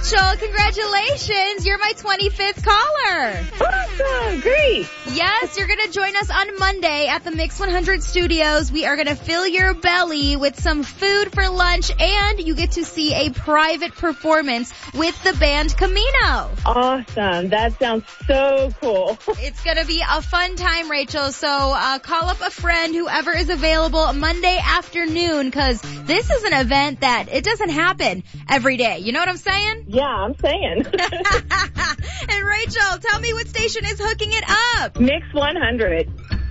Rachel, congratulations. You're my 25th caller. Awesome. Great. Yes, you're going to join us on Monday at the Mix 100 Studios. We are going to fill your belly with some food for lunch, and you get to see a private performance with the band Camino. Awesome. That sounds so cool. It's going to be a fun time, Rachel. So call up a friend, whoever is available Monday afternoon, because this is an event that it doesn't happen every day. You know what I'm saying? Yeah, I'm saying. And Rachel, tell me what station is hooking it up. Mix 100.